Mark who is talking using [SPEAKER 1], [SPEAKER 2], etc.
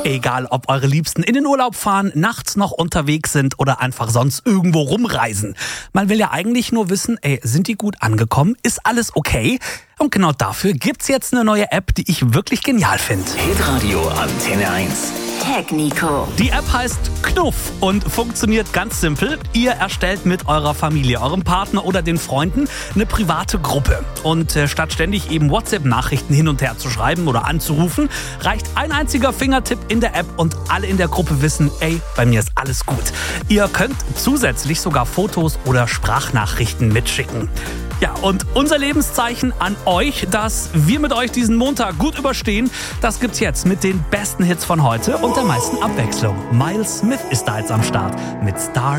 [SPEAKER 1] Egal, ob eure Liebsten in den Urlaub fahren, nachts noch unterwegs sind oder einfach sonst irgendwo rumreisen. Man will ja eigentlich nur wissen, sind die gut angekommen? Ist alles okay? Und genau dafür gibt's jetzt eine neue App, die ich wirklich genial finde.
[SPEAKER 2] Hitradio Antenne 1.
[SPEAKER 3] Tag Nico.
[SPEAKER 1] Die App heißt Knuff und funktioniert ganz simpel. Ihr erstellt mit eurer Familie, eurem Partner oder den Freunden eine private Gruppe. Und statt ständig eben WhatsApp-Nachrichten hin und her zu schreiben oder anzurufen, reicht ein einziger Fingertipp in der App und alle in der Gruppe wissen, bei mir ist alles gut. Ihr könnt zusätzlich sogar Fotos oder Sprachnachrichten mitschicken. Ja, und unser Lebenszeichen an euch, dass wir mit euch diesen Montag gut überstehen, das gibt's jetzt mit den besten Hits von heute und der meisten Abwechslung. Miles Smith ist da jetzt am Start mit Star